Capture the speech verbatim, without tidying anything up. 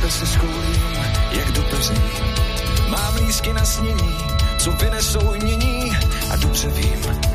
tebe se skoulím, jak do Plzní. Mám lísky na snění, co vynesou nyní a dobře vím,